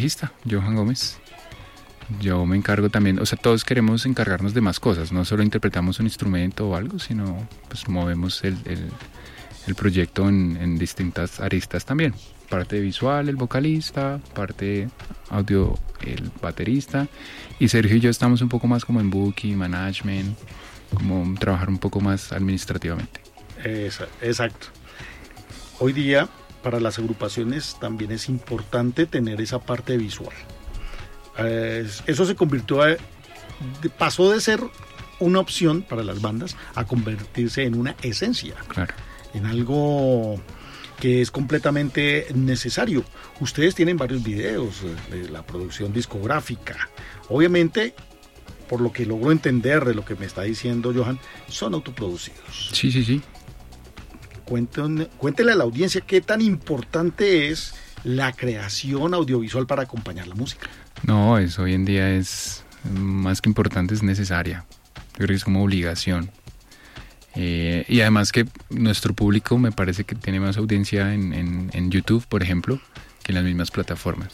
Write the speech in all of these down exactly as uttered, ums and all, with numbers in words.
bajista, Johan Gómez. Yo me encargo también, o sea, todos queremos encargarnos de más cosas, no solo interpretamos un instrumento o algo, sino pues movemos el, el, el proyecto en, en distintas aristas también. Parte visual, el vocalista, parte audio, el baterista, y Sergio y yo estamos un poco más como en booking, management, como trabajar un poco más administrativamente. Exacto. Hoy día, para las agrupaciones también es importante tener esa parte visual. Eh, eso se convirtió, a, pasó de ser una opción para las bandas a convertirse en una esencia, claro, en algo que es completamente necesario. Ustedes tienen varios videos de la producción discográfica, obviamente, por lo que logro entender de lo que me está diciendo Johan, son autoproducidos. Sí, sí, sí. Cuéntenle, cuéntele a la audiencia qué tan importante es la creación audiovisual para acompañar la música. No, eso hoy en día es más que importante, es necesaria. Yo creo que es como obligación. Eh, y además que nuestro público me parece que tiene más audiencia en, en, en YouTube, por ejemplo, que en las mismas plataformas.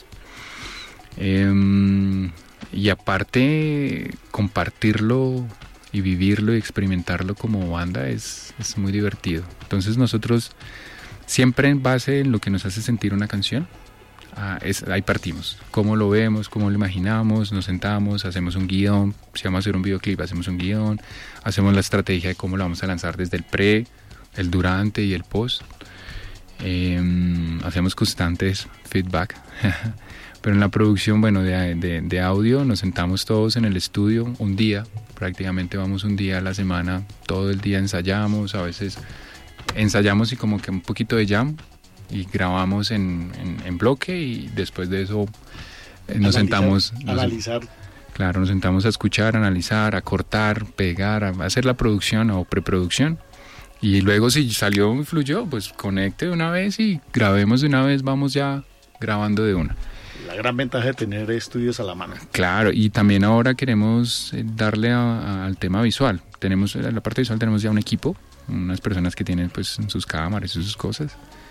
Eh, y aparte, compartirlo y vivirlo y experimentarlo como banda es, es muy divertido. Entonces nosotros siempre en base en lo que nos hace sentir una canción, Ah, es, ahí partimos, cómo lo vemos, cómo lo imaginamos, nos sentamos, hacemos un guión, si vamos a hacer un videoclip hacemos un guión, hacemos la estrategia de cómo lo vamos a lanzar desde el pre, el durante y el post, eh, hacemos constantes feedback, pero en la producción, bueno, de, de, de audio nos sentamos todos en el estudio un día, prácticamente vamos un día a la semana, todo el día ensayamos, a veces ensayamos y como que un poquito de jam, y grabamos en, en, en bloque y después de eso eh, nos analizar, sentamos nos, analizar claro, nos sentamos a escuchar, a analizar, a cortar, pegar, a hacer la producción o preproducción y luego si salió y fluyó, pues conecte de una vez y grabemos de una vez, vamos ya grabando de una. La gran ventaja de tener estudios a la mano. Claro, y también ahora queremos darle a, a, al tema visual. Tenemos, en la parte visual tenemos ya un equipo, unas personas que tienen pues sus cámaras y sus cosas.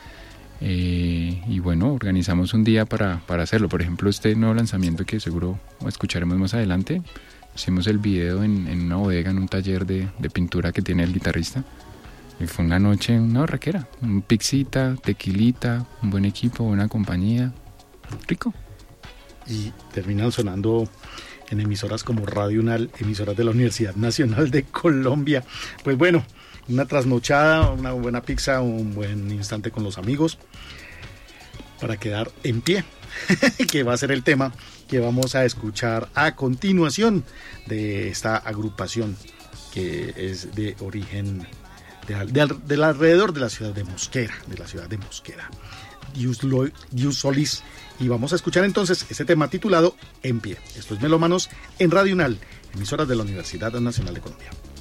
Eh, y bueno, organizamos un día para, para hacerlo. Por ejemplo, este nuevo lanzamiento que seguro escucharemos más adelante, hicimos el video en, en una bodega, en un taller de, de pintura que tiene el guitarrista, y fue una noche, una barraquera, un pixita, tequilita, un buen equipo, buena compañía, rico. Y terminan sonando en emisoras como Radio Unal, emisoras de la Universidad Nacional de Colombia. Pues bueno, una trasnochada, una buena pizza, un buen instante con los amigos para quedar en pie, que va a ser el tema que vamos a escuchar a continuación de esta agrupación que es de origen de, de, del alrededor de la ciudad de Mosquera, de la ciudad de Mosquera, Dios, Lo, Dios Solís. Y vamos a escuchar entonces este tema titulado En Pie. Esto es Melómanos en Radio Unal, emisoras de la Universidad Nacional de Colombia.